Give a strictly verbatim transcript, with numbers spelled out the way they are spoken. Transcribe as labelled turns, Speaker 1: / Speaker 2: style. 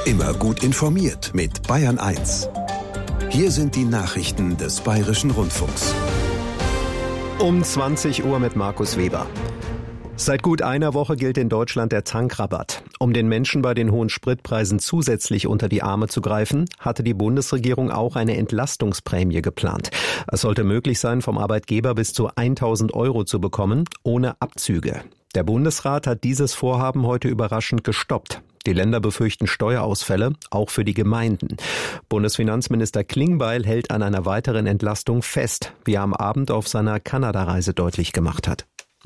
Speaker 1: Immer gut informiert mit Bayern eins. Hier sind die Nachrichten des Bayerischen Rundfunks.
Speaker 2: Um zwanzig Uhr mit Markus Weber. Seit gut einer Woche gilt in Deutschland der Tankrabatt. Um den Menschen bei den hohen Spritpreisen zusätzlich unter die Arme zu greifen, hatte die Bundesregierung auch eine Entlastungsprämie geplant. Es sollte möglich sein, vom Arbeitgeber bis zu tausend Euro zu bekommen, ohne Abzüge. Der Bundesrat hat dieses Vorhaben heute überraschend gestoppt. Die Länder befürchten Steuerausfälle, auch für die Gemeinden. Bundesfinanzminister Klingbeil hält an einer weiteren Entlastung fest, wie er am Abend auf seiner Kanada-Reise deutlich gemacht hat.